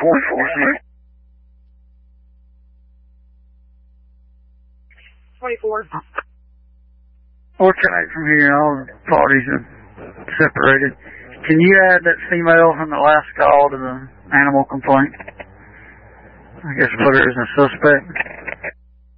4-4. 24. We'll try it from here. All the parties are separated. Can you add that female from the last call to the animal complaint? I guess put her as a suspect.